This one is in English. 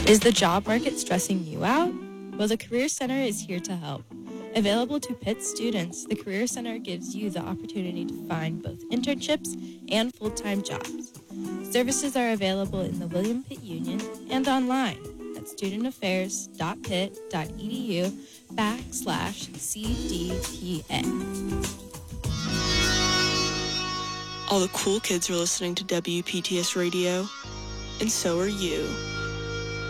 Is the job market stressing you out? Well, the Career Center is here to help. Available to Pitt students, the Career Center gives you the opportunity to find both internships and full-time jobs. Services are available in the William Pitt Union and online at studentaffairs.pitt.edu/CDPA. All the cool kids are listening to WPTS Radio, and so are you.